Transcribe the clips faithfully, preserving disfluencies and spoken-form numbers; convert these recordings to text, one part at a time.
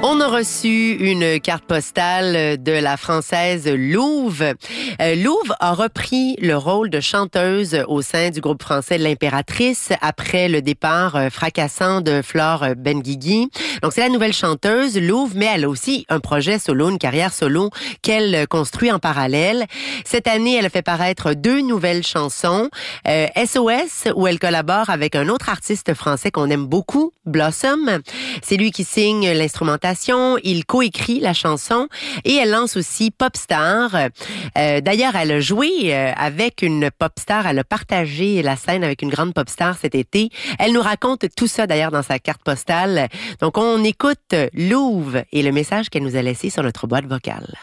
On a reçu une carte postale de la Française Louve. Euh, Louve a repris le rôle de chanteuse au sein du groupe français L'Impératrice après le départ euh, fracassant de Flore Benguigui. Donc, c'est la nouvelle chanteuse, Louve, mais elle a aussi un projet solo, une carrière solo qu'elle construit en parallèle. Cette année, elle a fait paraître deux nouvelles chansons. Euh, S O S, où elle collabore avec un autre artiste français qu'on aime beaucoup, Blossom. C'est lui qui signe l'instrumentation. Il coécrit la chanson et elle lance aussi Popstar. Euh, d'ailleurs, elle a joué euh, avec une popstar. Elle a partagé la scène avec une grande popstar cet été. Elle nous raconte tout ça d'ailleurs dans sa carte postale. Donc, on écoute Louve et le message qu'elle nous a laissé sur notre boîte vocale.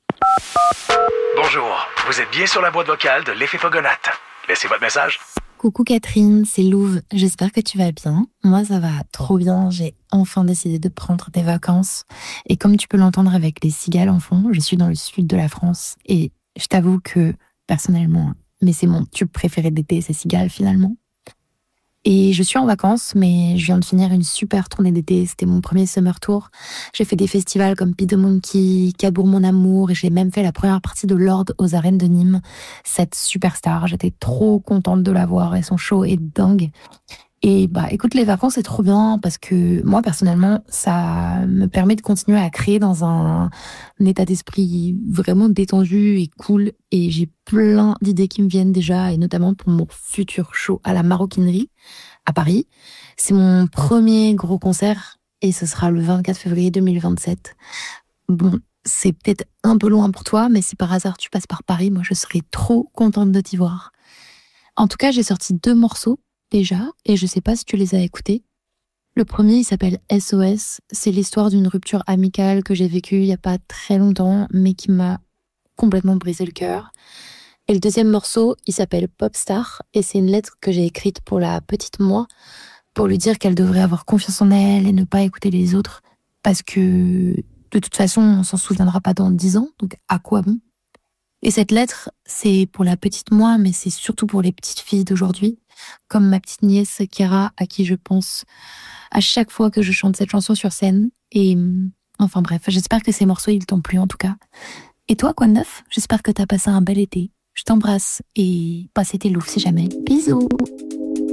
Bonjour, vous êtes bien sur la boîte vocale de l'Effet Fogonate. Laissez votre message. Coucou Catherine, c'est Louve. J'espère que tu vas bien. Moi, ça va trop bien. J'ai enfin décidé de prendre des vacances. Et comme tu peux l'entendre avec les cigales en fond, je suis dans le sud de la France. Et je t'avoue que, personnellement, mais c'est mon tube préféré d'été, ces cigales finalement. Et je suis en vacances, mais je viens de finir une super tournée d'été. C'était mon premier summer tour. J'ai fait des festivals comme Pied de Monkey, Cabourg Mon Amour, et j'ai même fait la première partie de Lord aux arènes de Nîmes. Cette superstar, j'étais trop contente de la voir et son show est dingue. Et bah, écoute, les vacances, c'est trop bien parce que moi, personnellement, ça me permet de continuer à créer dans un, un état d'esprit vraiment détendu et cool. Et j'ai plein d'idées qui me viennent déjà, et notamment pour mon futur show à la Maroquinerie à Paris. C'est mon premier gros concert et ce sera le vingt-quatre février deux mille vingt-sept. Bon, c'est peut-être un peu loin pour toi, mais si par hasard tu passes par Paris, moi, je serais trop contente de t'y voir. En tout cas, j'ai sorti deux morceaux déjà, et je sais pas si tu les as écoutés. Le premier, il s'appelle S O S. C'est l'histoire d'une rupture amicale que j'ai vécue il y a pas très longtemps, mais qui m'a complètement brisé le cœur. Et le deuxième morceau, il s'appelle Popstar, et c'est une lettre que j'ai écrite pour la petite moi, pour lui dire qu'elle devrait avoir confiance en elle et ne pas écouter les autres, parce que de toute façon, on s'en souviendra pas dans dix ans, donc à quoi bon? Et cette lettre, c'est pour la petite moi, mais c'est surtout pour les petites filles d'aujourd'hui, comme ma petite nièce Kira, à qui je pense à chaque fois que je chante cette chanson sur scène. Et enfin bref, j'espère que ces morceaux, ils t'ont plu en tout cas. Et toi, quoi de neuf? J'espère que t'as passé un bel été. Je t'embrasse et passe tes loups si jamais. Bisous.